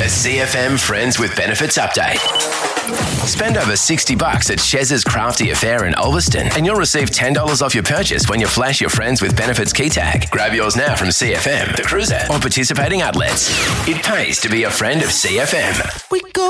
A CFM Friends with Benefits update. Spend over $60 at Chez's Crafty Affair in Ulverston and you'll receive $10 off your purchase when you flash your Friends with Benefits key tag. Grab yours now from CFM, The Cruiser, or participating outlets. It pays to be a friend of CFM. We go